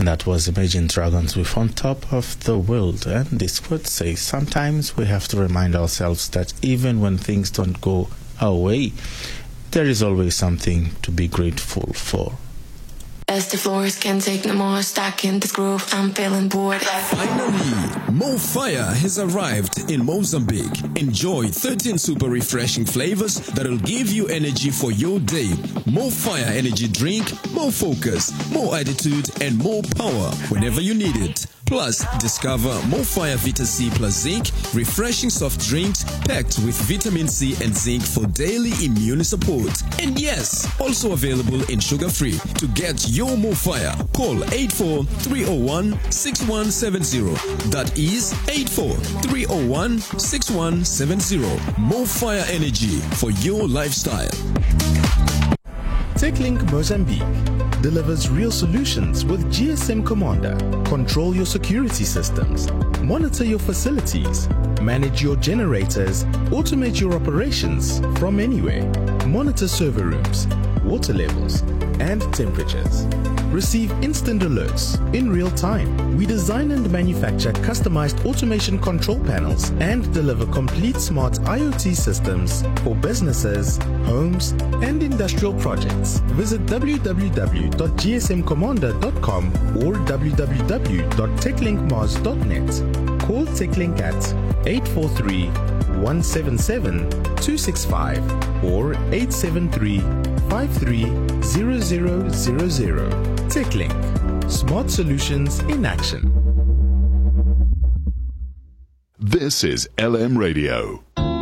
And that was Imagine Dragons with On Top of the World. And this quote says, sometimes we have to remind ourselves that even when things don't go our way, there is always something to be grateful for. As the floors can't take no more, stuck in this groove, I'm feeling bored. Finally, Mo Fire has arrived in Mozambique. Enjoy 13 super refreshing flavors that'll give you energy for your day. Mo Fire energy drink, more focus, more attitude, and more power whenever you need it. Plus, discover Mo Fire Vita C plus Zinc, refreshing soft drinks packed with vitamin C and zinc for daily immune support. And yes, also available in sugar-free. To get your Mo Fire, call 84-301-6170. That is 84-301-6170. Mo Fire Energy for your lifestyle. TechLink Mozambique delivers real solutions with GSM Commander. Control your security systems, monitor your facilities, manage your generators, automate your operations from anywhere, monitor server rooms, water levels, and temperatures. Receive instant alerts in real time. We design and manufacture customized automation control panels and deliver complete smart IoT systems for businesses, homes, and industrial projects. Visit www.gsmcommander.com or www.techlinkmars.net. Call TechLink at 843-177-265 or 873-530000. TechLink. Smart solutions in action. This is LM Radio.